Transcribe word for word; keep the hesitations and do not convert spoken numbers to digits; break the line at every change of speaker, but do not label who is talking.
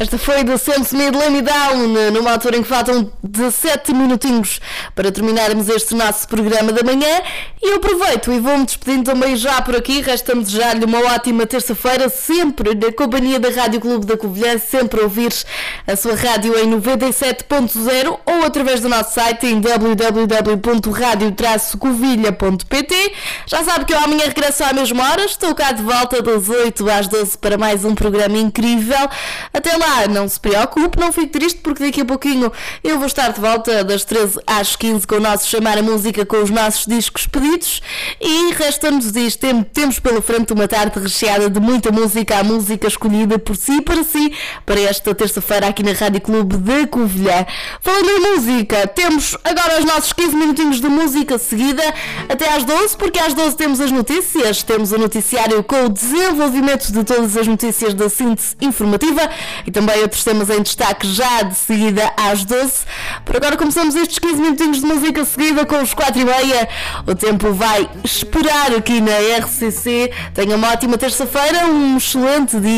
Esta foi do Sam Smith, Let Me Down, numa altura em que faltam dezassete minutinhos para terminarmos este nosso programa da manhã. E eu aproveito e vou-me despedindo também já por aqui. Resta-me desejar-lhe uma ótima terça-feira, sempre na companhia da Rádio Clube da Covilhã, sempre a ouvir a sua rádio em noventa e sete ponto zero ou através do nosso site em w w w ponto radio traço covilha ponto p t. Já sabe que eu amanhã regresso à mesma hora, estou cá de volta das oito às doze para mais um programa incrível. Até lá, não se preocupe, não fique triste, porque daqui a pouquinho eu vou estar de volta das treze às quinze com o nosso Chamar a Música, com os nossos discos pedidos. E resta-nos isto, temos pela frente uma tarde recheada de muita música, a música escolhida por si e para si, para esta terça-feira aqui na Rádio Clube da Covilhã. Falando em música, temos agora os nossos quinze minutinhos de música seguida até às doze, porque às doze temos as notícias, temos o noticiário com o desenvolvimento de todas as notícias da síntese informativa e também outros temas em destaque já de seguida às doze. Por agora começamos estes quinze minutinhos de música seguida com os quatro e meia. O tempo vai esperar aqui na R C C. Tenha uma ótima terça-feira, um excelente dia.